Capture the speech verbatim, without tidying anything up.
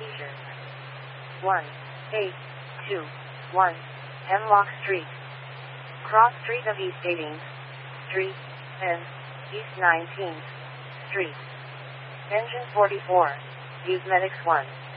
seizures. one eight two one Hemlock Street. Cross Street of East eighteenth Street and East nineteenth Street. Engine forty-four. Use Medics one.